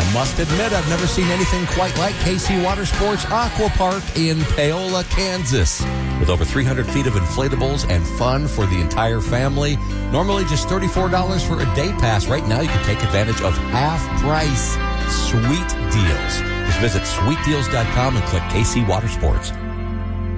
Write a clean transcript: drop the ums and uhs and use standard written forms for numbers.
must admit, I've never seen anything quite like KC Water Sports Aqua Park in Paola, Kansas. With over 300 feet of inflatables and fun for the entire family. Normally just $34 for a day pass. Right now you can take advantage of half price sweet deals. Just visit sweetdeals.com and click KC Water Sports.